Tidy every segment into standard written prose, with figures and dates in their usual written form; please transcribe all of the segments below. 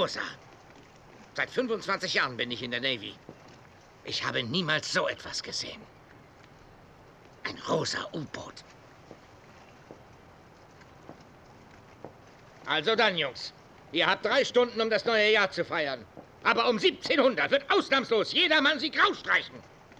Rosa. Seit 25 Jahren bin ich in der Navy. Ich habe niemals so etwas gesehen. Ein rosa U-Boot. Also dann, Jungs. Ihr habt 3 Stunden, um das neue Jahr zu feiern. Aber um 1700 wird ausnahmslos jedermann sie grau streichen.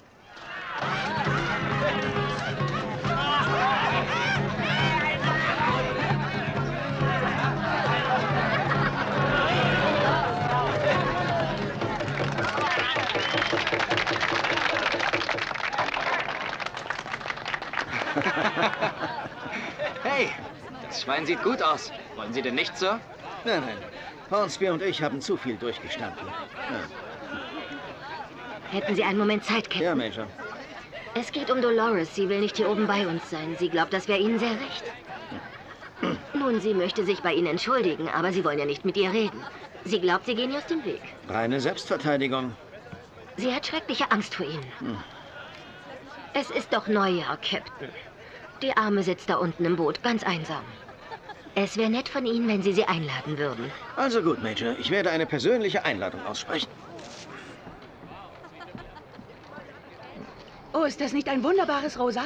Hey, das Schwein sieht gut aus. Wollen Sie denn nicht, Sir? Nein, nein. Hornsby und ich haben zu viel durchgestanden. Ja. Hätten Sie einen Moment Zeit, Captain? Ja, Major. Es geht um Dolores. Sie will nicht hier oben bei uns sein. Sie glaubt, das wäre Ihnen sehr recht. Nun, sie möchte sich bei Ihnen entschuldigen, aber Sie wollen ja nicht mit ihr reden. Sie glaubt, Sie gehen ihr aus dem Weg. Reine Selbstverteidigung. Sie hat schreckliche Angst vor Ihnen. Es ist doch Neujahr, Captain. Die Arme sitzt da unten im Boot, ganz einsam. Es wäre nett von Ihnen, wenn Sie sie einladen würden. Also gut, Major. Ich werde eine persönliche Einladung aussprechen. Oh, ist das nicht ein wunderbares Rosa?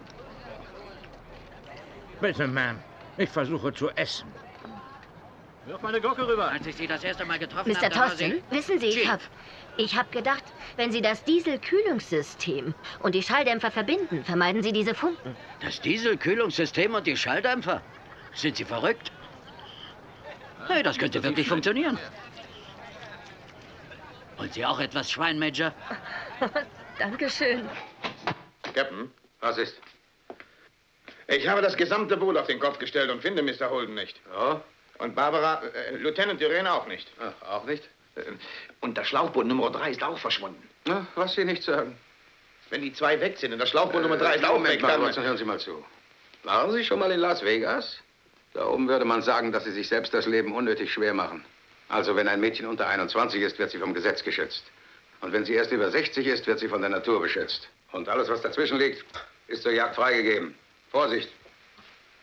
Bitte, Ma'am. Ich versuche zu essen. Wirf meine Glocke rüber. Als ich Sie das erste Mal getroffen Mr. habe, da war Thorsten, sie... wissen Sie, ich hab gedacht, wenn Sie das Dieselkühlungssystem und die Schalldämpfer verbinden, vermeiden Sie diese Funken. Das Dieselkühlungssystem und die Schalldämpfer? Sind Sie verrückt? Hey, das könnte wirklich funktionieren. Und Sie auch etwas Schwein, Major? Dankeschön. Captain, Was ist? ich habe das gesamte Boot auf den Kopf gestellt und finde Mr. Holden nicht. Ja? Und Barbara, Lieutenant Irene auch nicht. Ach, auch nicht? Und das Schlauchboot Nummer 3 ist auch verschwunden. Na, was Sie nicht sagen. Wenn die 2 weg sind und das Schlauchboot Nummer 3 ist auch Moment weg, mal, dann... Watson, hören Sie mal zu. Waren Sie schon mal in Las Vegas? Da oben würde man sagen, dass Sie sich selbst das Leben unnötig schwer machen. Also, wenn ein Mädchen unter 21 ist, wird sie vom Gesetz geschützt. Und wenn sie erst über 60 ist, wird sie von der Natur beschützt. Und alles, was dazwischen liegt, ist zur Jagd freigegeben. Vorsicht!